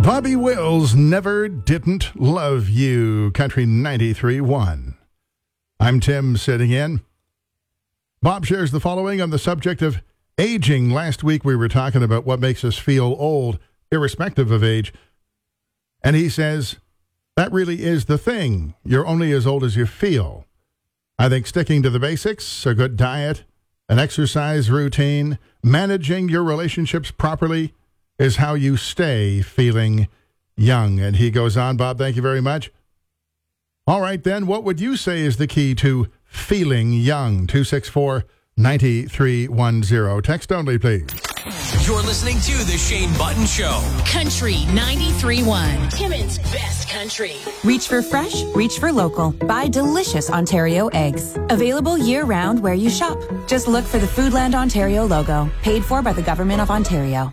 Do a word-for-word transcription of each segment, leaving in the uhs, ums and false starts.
Bobby Wills, Never Didn't Love You, Country ninety-three point one. I'm Tim, sitting in. Bob shares the following on the subject of aging. Last week we were talking about what makes us feel old, irrespective of age. And he says, that really is the thing. You're only as old as you feel. I think sticking to the basics, a good diet, an exercise routine, managing your relationships properly is how you stay feeling young. And he goes on, Bob, thank you very much. All right, then, what would you say is the key to feeling young? two six four, nine three one zero. Text only, please. You're listening to The Shane Button Show. Country ninety-three point one. Timmins' best country. Reach for fresh, reach for local. Buy delicious Ontario eggs. Available year-round where you shop. Just look for the Foodland Ontario logo. Paid for by the Government of Ontario.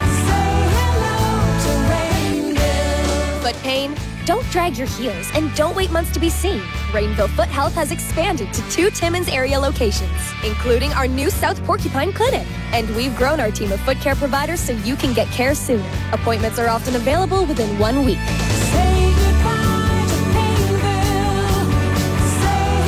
Foot pain? Don't drag your heels and don't wait months to be seen. Rainville Foot Health has expanded to two Timmins area locations, including our new South Porcupine Clinic. And we've grown our team of foot care providers so you can get care sooner. Appointments are often available within one week. Say goodbye to Rainville. Say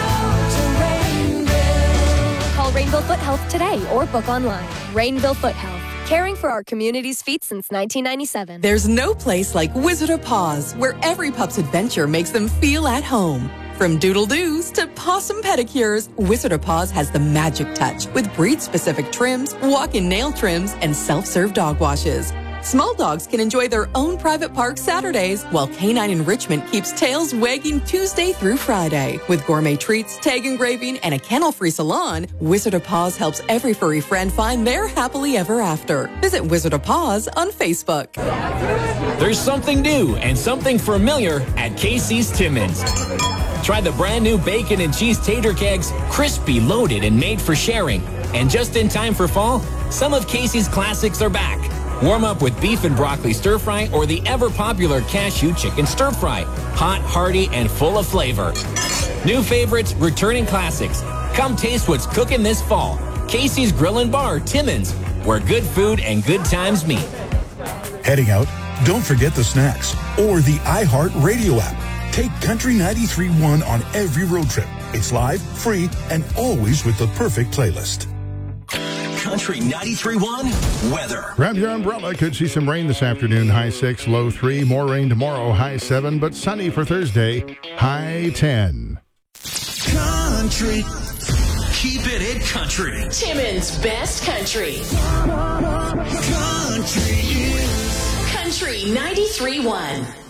hello to Rainville. Call Rainville Foot Health today or book online. Rainville Foot Health. Caring for our community's feet since nineteen ninety-seven. There's no place like Wizard of Paws, where every pup's adventure makes them feel at home. From doodle-doos to possum pedicures, Wizard of Paws has the magic touch with breed-specific trims, walk-in nail trims, and self-serve dog washes. Small dogs can enjoy their own private park Saturdays, while Canine Enrichment keeps tails wagging Tuesday through Friday. With gourmet treats, tag engraving, and a kennel-free salon, Wizard of Paws helps every furry friend find their happily ever after. Visit Wizard of Paws on Facebook. There's something new and something familiar at Casey's Timmins. Try the brand new bacon and cheese tater kegs, crispy, loaded, and made for sharing. And just in time for fall, some of Casey's classics are back. Warm up with beef and broccoli stir fry or the ever popular cashew chicken stir fry. Hot, hearty, and full of flavor. New favorites, returning classics. Come taste what's cooking this fall. Casey's Grill and Bar, Timmins, where good food and good times meet. Heading out? Don't forget the snacks or the iHeart Radio app. Take Country ninety-three point one on every road trip. It's live, free, and always with the perfect playlist. Country ninety-three point one weather. Grab your umbrella. Could see some rain this afternoon. High six, low three. More rain tomorrow. High seven, but sunny for Thursday. High ten. Country. Keep it in country. Timmins' best country. Country is Country ninety-three point one.